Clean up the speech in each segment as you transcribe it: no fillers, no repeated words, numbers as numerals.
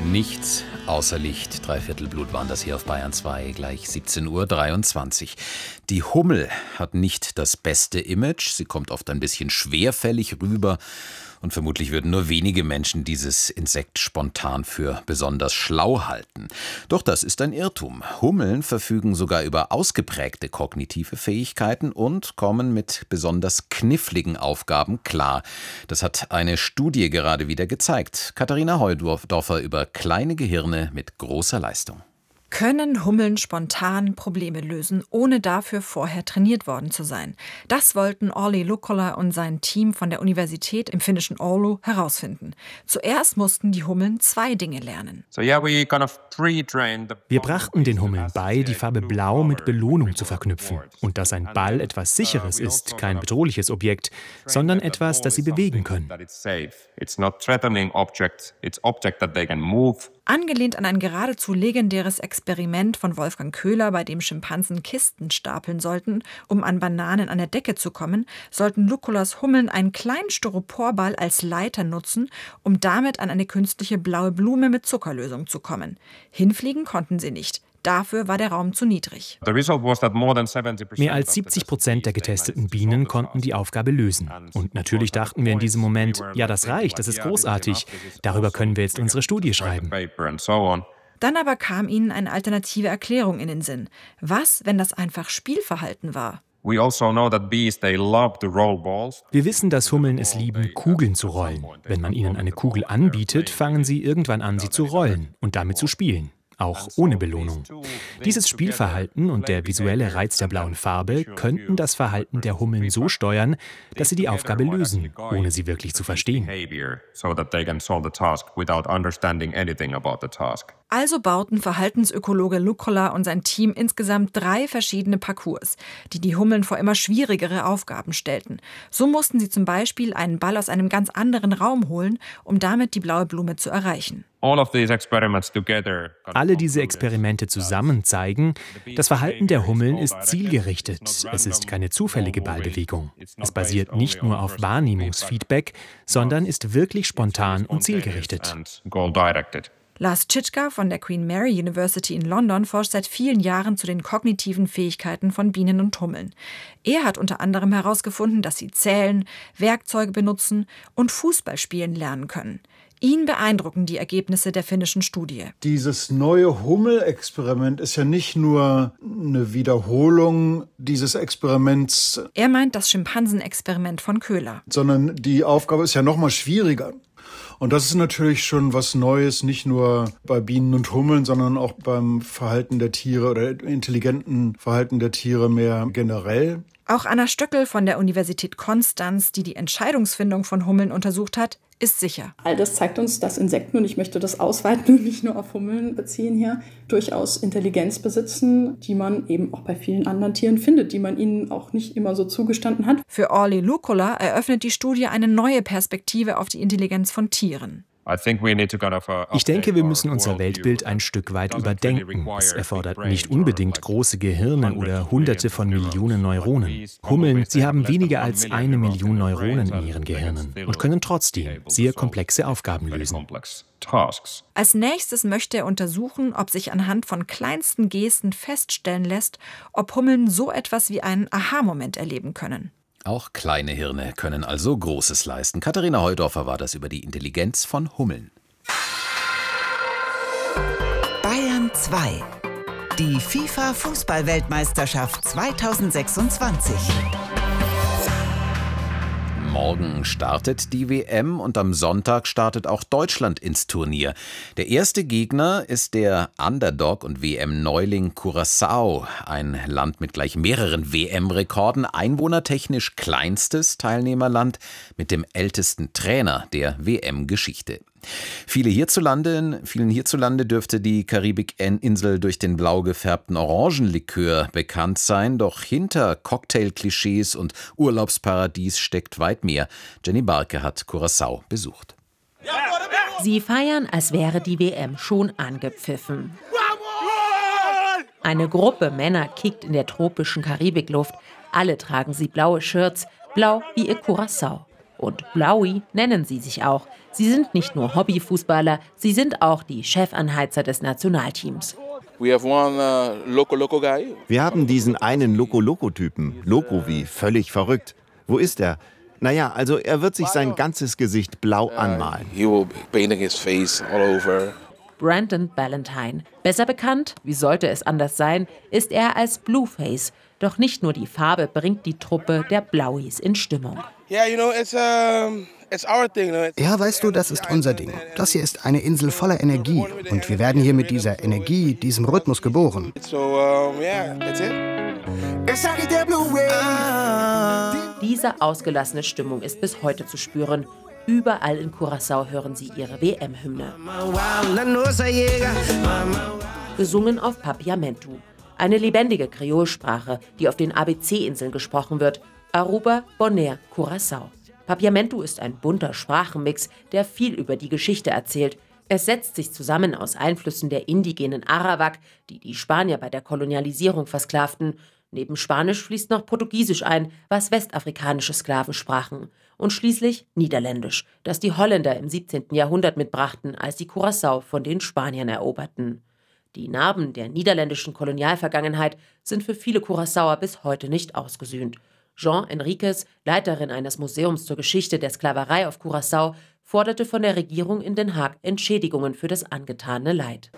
Nichts außer Licht. Dreiviertel Blut waren das hier auf Bayern 2, gleich 17:23 Uhr. Die Hummel hat nicht das beste Image. Sie kommt oft ein bisschen schwerfällig rüber. Und vermutlich würden nur wenige Menschen dieses Insekt spontan für besonders schlau halten. Doch das ist ein Irrtum. Hummeln verfügen sogar über ausgeprägte kognitive Fähigkeiten und kommen mit besonders kniffligen Aufgaben klar. Das hat eine Studie gerade wieder gezeigt. Katharina Heudorfer über kleine Gehirne mit großer Leistung. Können Hummeln spontan Probleme lösen, ohne dafür vorher trainiert worden zu sein? Das wollten Olli Lukkola und sein Team von der Universität im finnischen Oulu herausfinden. Zuerst mussten die Hummeln 2 Dinge lernen. Wir brachten den Hummeln bei, die Farbe Blau mit Belohnung zu verknüpfen. Und dass ein Ball etwas Sicheres ist, kein bedrohliches Objekt, sondern etwas, das sie bewegen können. Angelehnt an ein geradezu legendäres Experiment von Wolfgang Köhler, bei dem Schimpansen Kisten stapeln sollten, um an Bananen an der Decke zu kommen, sollten Lukkolas Hummeln einen kleinen Styroporball als Leiter nutzen, um damit an eine künstliche blaue Blume mit Zuckerlösung zu kommen. Hinfliegen konnten sie nicht. Dafür war der Raum zu niedrig. Mehr als 70% der getesteten Bienen konnten die Aufgabe lösen. Und natürlich dachten wir in diesem Moment, ja, das reicht, das ist großartig. Darüber können wir jetzt unsere Studie schreiben. Dann aber kam ihnen eine alternative Erklärung in den Sinn. Was, wenn das einfach Spielverhalten war? Wir wissen, dass Hummeln es lieben, Kugeln zu rollen. Wenn man ihnen eine Kugel anbietet, fangen sie irgendwann an, sie zu rollen und damit zu spielen. Auch ohne Belohnung. Dieses Spielverhalten und der visuelle Reiz der blauen Farbe könnten das Verhalten der Hummeln so steuern, dass sie die Aufgabe lösen, ohne sie wirklich zu verstehen. Also bauten Verhaltensökologe Lukkola und sein Team insgesamt 3 verschiedene Parcours, die Hummeln vor immer schwierigere Aufgaben stellten. So mussten sie zum Beispiel einen Ball aus einem ganz anderen Raum holen, um damit die blaue Blume zu erreichen. Alle diese Experimente zusammen zeigen, das Verhalten der Hummeln ist zielgerichtet. Es ist keine zufällige Ballbewegung. Es basiert nicht nur auf Wahrnehmungsfeedback, sondern ist wirklich spontan und zielgerichtet. Lars Tschitschka von der Queen Mary University in London forscht seit vielen Jahren zu den kognitiven Fähigkeiten von Bienen und Hummeln. Er hat unter anderem herausgefunden, dass sie zählen, Werkzeuge benutzen und Fußball spielen lernen können. Ihn beeindrucken die Ergebnisse der finnischen Studie. Dieses neue Hummel-Experiment ist ja nicht nur eine Wiederholung dieses Experiments. Er meint das Schimpansenexperiment von Köhler. Sondern die Aufgabe ist ja noch mal schwieriger. Und das ist natürlich schon was Neues, nicht nur bei Bienen und Hummeln, sondern auch beim Verhalten der Tiere oder intelligenten Verhalten der Tiere mehr generell. Auch Anna Stöckel von der Universität Konstanz, die die Entscheidungsfindung von Hummeln untersucht hat, ist sicher. All das zeigt uns, dass Insekten, und ich möchte das ausweiten und nicht nur auf Hummeln beziehen hier, durchaus Intelligenz besitzen, die man eben auch bei vielen anderen Tieren findet, die man ihnen auch nicht immer so zugestanden hat. Für Olli Lukkola eröffnet die Studie eine neue Perspektive auf die Intelligenz von Tieren. Ich denke, wir müssen unser Weltbild ein Stück weit überdenken. Es erfordert nicht unbedingt große Gehirne oder Hunderte von Millionen Neuronen. Hummeln, sie haben weniger als 1 Million Neuronen in ihren Gehirnen und können trotzdem sehr komplexe Aufgaben lösen. Als nächstes möchte er untersuchen, ob sich anhand von kleinsten Gesten feststellen lässt, ob Hummeln so etwas wie einen Aha-Moment erleben können. Auch kleine Hirne können also Großes leisten. Katharina Heudorfer war das über die Intelligenz von Hummeln. Bayern 2. Die FIFA-Fußball-Weltmeisterschaft 2026. Morgen startet die WM und am Sonntag startet auch Deutschland ins Turnier. Der erste Gegner ist der Underdog und WM-Neuling Curaçao, ein Land mit gleich mehreren WM-Rekorden, einwohnertechnisch kleinstes Teilnehmerland mit dem ältesten Trainer der WM-Geschichte. Vielen hierzulande dürfte die Karibikinsel durch den blau gefärbten Orangenlikör bekannt sein, doch hinter Cocktail-Klischees und Urlaubsparadies steckt weit mehr. Jenny Barke hat Curaçao besucht. Sie feiern, als wäre die WM schon angepfiffen. Eine Gruppe Männer kickt in der tropischen Karibikluft. Alle tragen sie blaue Shirts, blau wie ihr Curaçao. Und Blaui nennen sie sich auch. Sie sind nicht nur Hobbyfußballer, sie sind auch die Chefanheizer des Nationalteams. Wir haben diesen einen Loco-Loco-Typen, Loco wie völlig verrückt. Wo ist er? Naja, also er wird sich sein ganzes Gesicht blau anmalen. Brandon Ballantyne. Besser bekannt, wie sollte es anders sein, ist er als Blueface. Doch nicht nur die Farbe bringt die Truppe der Blauis in Stimmung. Ja, weißt du, das ist unser Ding. Das hier ist eine Insel voller Energie. Und wir werden hier mit dieser Energie, diesem Rhythmus geboren. Diese ausgelassene Stimmung ist bis heute zu spüren. Überall in Curaçao hören sie ihre WM-Hymne. Gesungen auf Papiamentu. Eine lebendige Kreolsprache, die auf den ABC-Inseln gesprochen wird. Aruba, Bonaire, Curaçao. Papiamentu ist ein bunter Sprachenmix, der viel über die Geschichte erzählt. Es setzt sich zusammen aus Einflüssen der indigenen Arawak, die die Spanier bei der Kolonialisierung versklavten. Neben Spanisch fließt noch Portugiesisch ein, was westafrikanische Sklaven sprachen. Und schließlich Niederländisch, das die Holländer im 17. Jahrhundert mitbrachten, als sie Curaçao von den Spaniern eroberten. Die Narben der niederländischen Kolonialvergangenheit sind für viele Curaçaoer bis heute nicht ausgesühnt. Jean Enriquez, Leiterin eines Museums zur Geschichte der Sklaverei auf Curaçao, forderte von der Regierung in Den Haag Entschädigungen für das angetane Leid.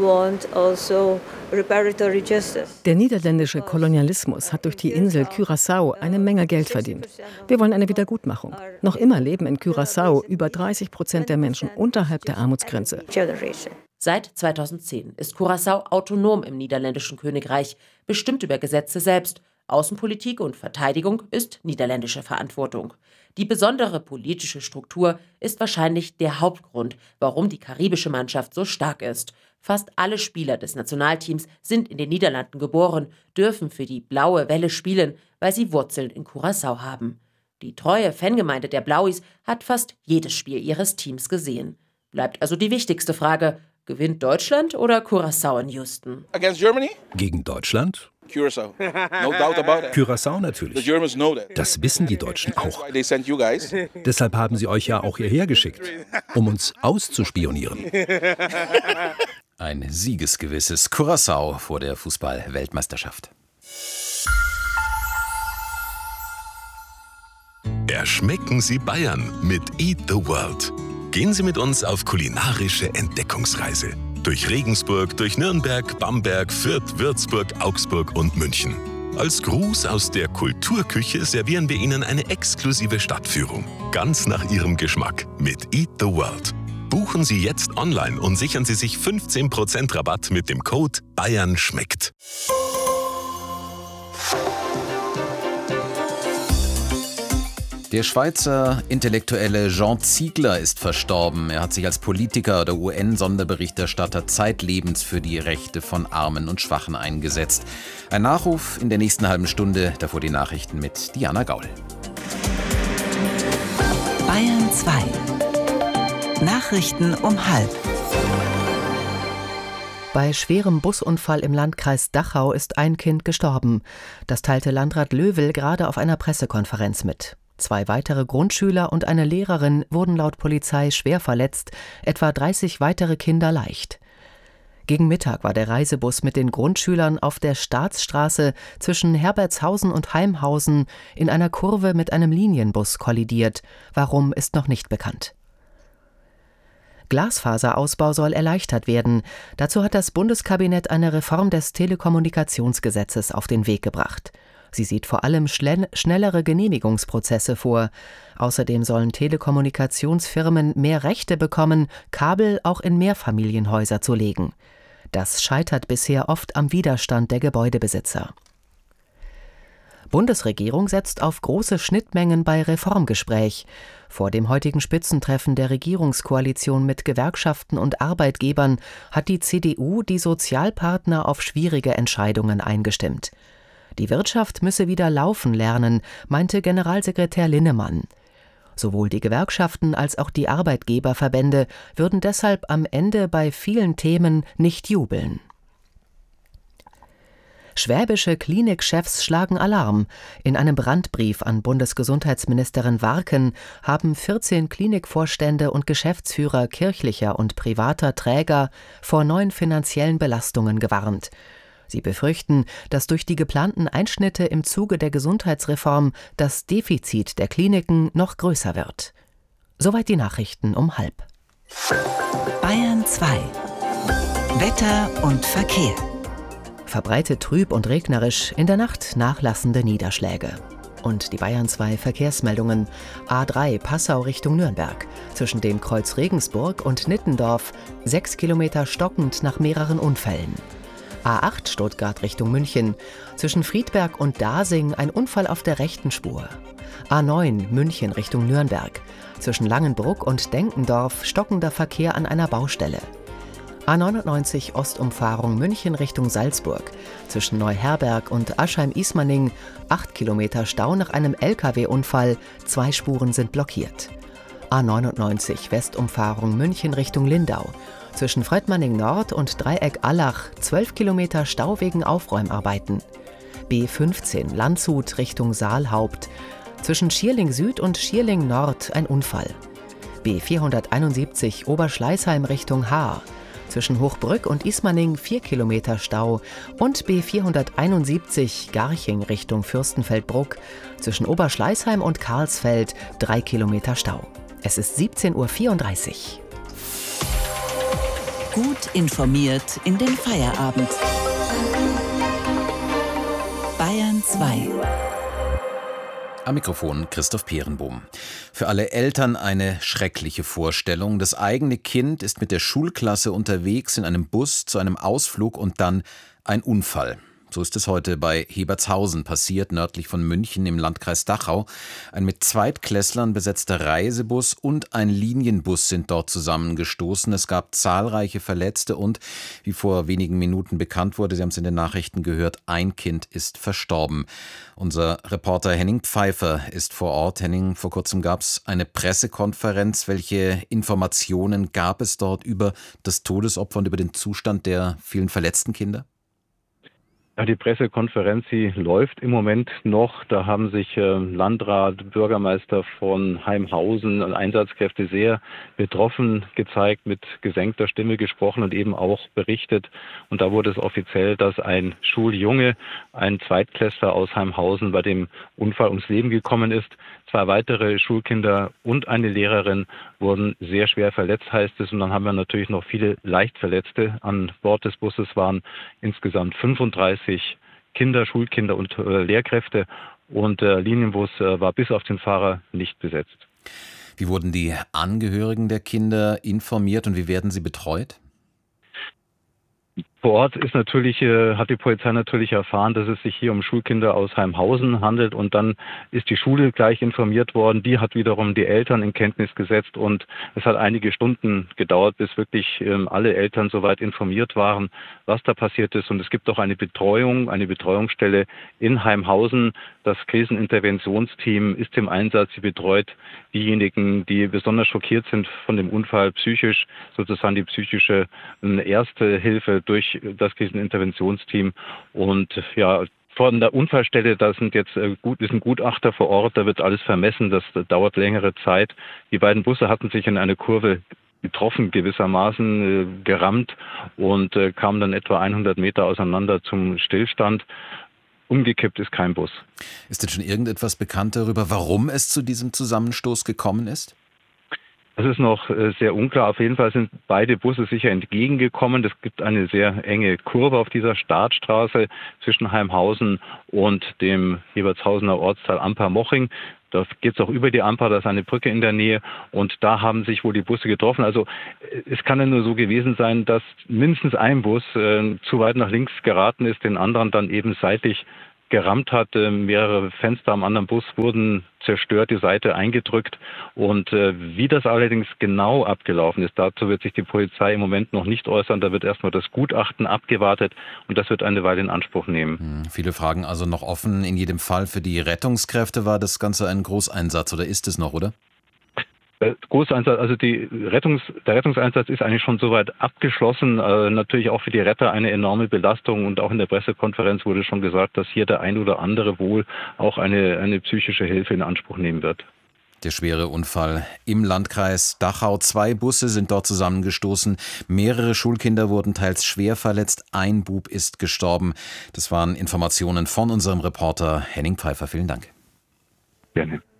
Der niederländische Kolonialismus hat durch die Insel Curaçao eine Menge Geld verdient. Wir wollen eine Wiedergutmachung. Noch immer leben in Curaçao über 30% der Menschen unterhalb der Armutsgrenze. Seit 2010 ist Curaçao autonom im niederländischen Königreich, bestimmt über Gesetze selbst. Außenpolitik und Verteidigung ist niederländische Verantwortung. Die besondere politische Struktur ist wahrscheinlich der Hauptgrund, warum die karibische Mannschaft so stark ist. Fast alle Spieler des Nationalteams sind in den Niederlanden geboren, dürfen für die Blaue Welle spielen, weil sie Wurzeln in Curaçao haben. Die treue Fangemeinde der Blauis hat fast jedes Spiel ihres Teams gesehen. Bleibt also die wichtigste Frage: Gewinnt Deutschland oder Curaçao in Houston? Gegen Deutschland? Curaçao. No doubt about it. Curaçao natürlich. The Germans know that. Das wissen die Deutschen auch. They sent you guys. Deshalb haben sie euch ja auch hierher geschickt, um uns auszuspionieren. Ein siegesgewisses Curaçao vor der Fußball-Weltmeisterschaft. Erschmecken Sie Bayern mit Eat the World. Gehen Sie mit uns auf kulinarische Entdeckungsreise. Durch Regensburg, durch Nürnberg, Bamberg, Fürth, Würzburg, Augsburg und München. Als Gruß aus der Kulturküche servieren wir Ihnen eine exklusive Stadtführung. Ganz nach Ihrem Geschmack mit Eat the World. Buchen Sie jetzt online und sichern Sie sich 15% Rabatt mit dem Code Bayern schmeckt. Der Schweizer Intellektuelle Jean Ziegler ist verstorben. Er hat sich als Politiker oder UN-Sonderberichterstatter zeitlebens für die Rechte von Armen und Schwachen eingesetzt. Ein Nachruf in der nächsten halben Stunde, davor die Nachrichten mit Diana Gaul. Bayern 2. Nachrichten um 12:30. Bei schwerem Busunfall im Landkreis Dachau ist ein Kind gestorben. Das teilte Landrat Löwel gerade auf einer Pressekonferenz mit. 2 weitere Grundschüler und eine Lehrerin wurden laut Polizei schwer verletzt, etwa 30 weitere Kinder leicht. Gegen Mittag war der Reisebus mit den Grundschülern auf der Staatsstraße zwischen Herbertshausen und Heimhausen in einer Kurve mit einem Linienbus kollidiert. Warum, ist noch nicht bekannt. Glasfaserausbau soll erleichtert werden. Dazu hat das Bundeskabinett eine Reform des Telekommunikationsgesetzes auf den Weg gebracht. Sie sieht vor allem schnellere Genehmigungsprozesse vor. Außerdem sollen Telekommunikationsfirmen mehr Rechte bekommen, Kabel auch in Mehrfamilienhäuser zu legen. Das scheitert bisher oft am Widerstand der Gebäudebesitzer. Bundesregierung setzt auf große Schnittmengen bei Reformgespräch. Vor dem heutigen Spitzentreffen der Regierungskoalition mit Gewerkschaften und Arbeitgebern hat die CDU die Sozialpartner auf schwierige Entscheidungen eingestimmt. Die Wirtschaft müsse wieder laufen lernen, meinte Generalsekretär Linnemann. Sowohl die Gewerkschaften als auch die Arbeitgeberverbände würden deshalb am Ende bei vielen Themen nicht jubeln. Schwäbische Klinikchefs schlagen Alarm. In einem Brandbrief an Bundesgesundheitsministerin Warken haben 14 Klinikvorstände und Geschäftsführer kirchlicher und privater Träger vor neuen finanziellen Belastungen gewarnt. Sie befürchten, dass durch die geplanten Einschnitte im Zuge der Gesundheitsreform das Defizit der Kliniken noch größer wird. Soweit die Nachrichten um 12:30. Bayern 2. Wetter und Verkehr. Verbreitet trüb und regnerisch, in der Nacht nachlassende Niederschläge. Und die Bayern 2 Verkehrsmeldungen. A3 Passau Richtung Nürnberg. Zwischen dem Kreuz Regensburg und Nittendorf 6 Kilometer stockend nach mehreren Unfällen. A8 Stuttgart Richtung München. Zwischen Friedberg und Dasing ein Unfall auf der rechten Spur. A9 München Richtung Nürnberg. Zwischen Langenbruck und Denkendorf stockender Verkehr an einer Baustelle. A99 Ostumfahrung München Richtung Salzburg. Zwischen Neuherberg und Aschheim-Ismaning 8 Kilometer Stau nach einem Lkw-Unfall, 2 Spuren sind blockiert. A99 Westumfahrung München Richtung Lindau. Zwischen Fröttmanning Nord und Dreieck Allach 12 Kilometer Stau wegen Aufräumarbeiten. B15 Landshut Richtung Saalhaupt. Zwischen Schierling Süd und Schierling Nord ein Unfall. B471 Oberschleißheim Richtung Haar. Zwischen Hochbrück und Ismaning 4 Kilometer Stau und B471 Garching Richtung Fürstenfeldbruck. Zwischen Oberschleißheim und Karlsfeld 3 Kilometer Stau. Es ist 17:34 Uhr. Gut informiert in den Feierabend. Bayern 2. Am Mikrofon Christoph Peerenbohm. Für alle Eltern eine schreckliche Vorstellung. Das eigene Kind ist mit der Schulklasse unterwegs in einem Bus zu einem Ausflug und dann ein Unfall. So ist es heute bei Hebertshausen passiert, nördlich von München im Landkreis Dachau. Ein mit Zweitklässlern besetzter Reisebus und ein Linienbus sind dort zusammengestoßen. Es gab zahlreiche Verletzte und, wie vor wenigen Minuten bekannt wurde, Sie haben es in den Nachrichten gehört, ein Kind ist verstorben. Unser Reporter Henning Pfeiffer ist vor Ort. Henning, vor kurzem gab es eine Pressekonferenz. Welche Informationen gab es dort über das Todesopfer und über den Zustand der vielen verletzten Kinder? Ja, die Pressekonferenz, die läuft im Moment noch. Da haben sich Landrat, Bürgermeister von Heimhausen und Einsatzkräfte sehr betroffen gezeigt, mit gesenkter Stimme gesprochen und eben auch berichtet. Und da wurde es offiziell, dass ein Schuljunge, ein Zweitklässler aus Heimhausen, bei dem Unfall ums Leben gekommen ist. 2 weitere Schulkinder und eine Lehrerin wurden sehr schwer verletzt, heißt es. Und dann haben wir natürlich noch viele Leichtverletzte. An Bord des Busses waren insgesamt 35 Kinder, Schulkinder und Lehrkräfte. Und der Linienbus war bis auf den Fahrer nicht besetzt. Wie wurden die Angehörigen der Kinder informiert und wie werden sie betreut? Vor Ort ist natürlich, hat die Polizei natürlich erfahren, dass es sich hier um Schulkinder aus Heimhausen handelt und dann ist die Schule gleich informiert worden. Die hat wiederum die Eltern in Kenntnis gesetzt und es hat einige Stunden gedauert, bis wirklich alle Eltern soweit informiert waren, was da passiert ist. Und es gibt auch eine Betreuungsstelle in Heimhausen. Das Kriseninterventionsteam ist im Einsatz. Sie betreut diejenigen, die besonders schockiert sind von dem Unfall psychisch, sozusagen die psychische Erste Hilfe durch das Kriseninterventionsteam. Und ja, von der Unfallstelle, da ist ein Gutachter vor Ort, da wird alles vermessen, das dauert längere Zeit. Die beiden Busse hatten sich in eine Kurve getroffen, gewissermaßen gerammt und kamen dann etwa 100 Meter auseinander zum Stillstand. Umgekippt ist kein Bus. Ist denn schon irgendetwas bekannt darüber, warum es zu diesem Zusammenstoß gekommen ist? Das ist noch sehr unklar. Auf jeden Fall sind beide Busse sicher entgegengekommen. Es gibt eine sehr enge Kurve auf dieser Startstraße zwischen Heimhausen und dem Hebertshausener Ortsteil Amper-Moching. Da geht es auch über die Amper, da ist eine Brücke in der Nähe und da haben sich wohl die Busse getroffen. Also es kann ja nur so gewesen sein, dass mindestens ein Bus zu weit nach links geraten ist, den anderen dann eben seitlich gerammt hat. Mehrere Fenster am anderen Bus wurden zerstört, die Seite eingedrückt. Und wie das allerdings genau abgelaufen ist, dazu wird sich die Polizei im Moment noch nicht äußern. Da wird erstmal das Gutachten abgewartet und das wird eine Weile in Anspruch nehmen. Viele Fragen also noch offen. In jedem Fall für die Rettungskräfte war das Ganze ein Großeinsatz oder ist es noch, oder? Der Großeinsatz, also der Rettungseinsatz ist eigentlich schon soweit abgeschlossen. Natürlich auch für die Retter eine enorme Belastung und auch in der Pressekonferenz wurde schon gesagt, dass hier der ein oder andere wohl auch eine psychische Hilfe in Anspruch nehmen wird. Der schwere Unfall im Landkreis Dachau. 2 Busse sind dort zusammengestoßen. Mehrere Schulkinder wurden teils schwer verletzt. Ein Bub ist gestorben. Das waren Informationen von unserem Reporter Henning Pfeiffer. Vielen Dank. Gerne.